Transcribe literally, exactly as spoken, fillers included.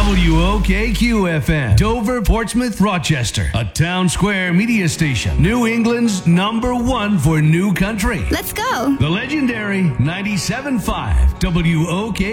W O K Q F M, Dover, Portsmouth, Rochester, a Town Square media station. New England's number one for new country. Let's go. The legendary ninety-seven point five W O K